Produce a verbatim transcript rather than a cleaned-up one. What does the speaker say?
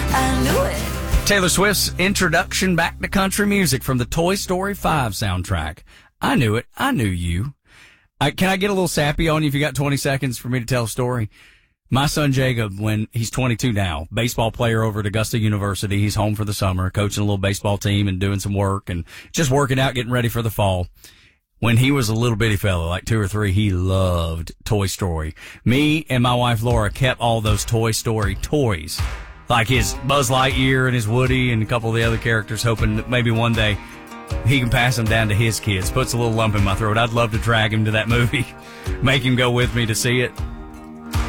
I knew it. Taylor Swift's introduction back to country music from the Toy Story five soundtrack. I knew it. I knew you. I, can I get a little sappy on you if you got twenty seconds for me to tell a story? My son Jacob, when he's twenty-two now, baseball player over at Augusta University. He's home for the summer, coaching a little baseball team and doing some work and just working out, getting ready for the fall. When he was a little bitty fella, like two or three, he loved Toy Story. Me and my wife Laura kept all those Toy Story toys, like his Buzz Lightyear and his Woody and a couple of the other characters, hoping that maybe one day he can pass them down to his kids. Puts a little lump in my throat. I'd love to drag him to that movie, make him go with me to see it.